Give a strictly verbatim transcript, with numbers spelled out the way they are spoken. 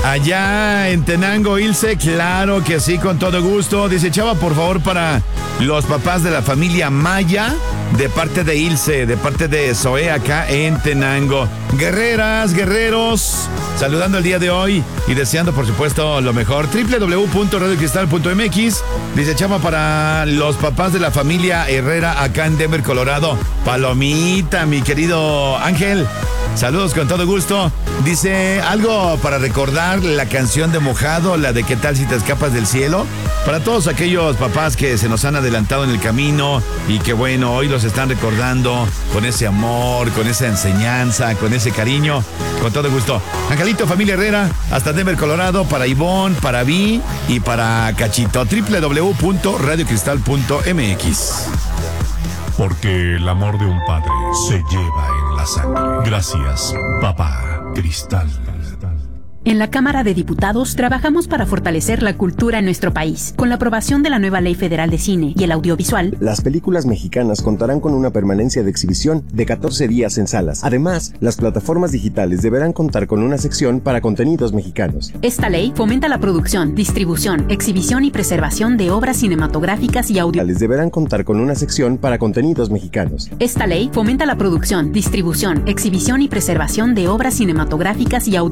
Allá en Tenango, Ilse, claro que sí, con todo gusto. Dice Chava, por favor, para los papás de la familia Maya, de parte de Ilse, de parte de Zoe, acá en Tenango. Guerreras, guerreros, saludando el día de hoy y deseando, por supuesto, lo mejor. doble u doble u doble u punto radio cristal punto m x. Dice Chava, para los papás de la familia Herrera, acá en Denver, Colorado. Palomita, mi querido Ángel. Saludos con todo gusto. Dice algo para recordar la canción de Mojado, la de ¿Qué tal si te escapas del cielo? Para todos aquellos papás que se nos han adelantado en el camino y que bueno, hoy los están recordando con ese amor, con esa enseñanza, con ese cariño, con todo gusto. Angelito, familia Herrera, hasta Denver, Colorado, para Ivonne, para Vi y para Cachito. doble u doble u doble u punto radio cristal punto m x. Porque el amor de un padre se lleva en la sangre. Gracias, papá Cristal. En la Cámara de Diputados trabajamos para fortalecer la cultura en nuestro país. Con la aprobación de la nueva Ley Federal de Cine y el Audiovisual, las películas mexicanas contarán con una permanencia de exhibición de catorce días en salas. Además, las plataformas digitales deberán contar con una sección para contenidos mexicanos. Esta ley fomenta la producción, distribución, exhibición y preservación de obras cinematográficas y audiovisuales. Deberán contar con una sección para contenidos mexicanos. Esta ley fomenta la producción, distribución, exhibición y preservación de obras cinematográficas y audiovisuales.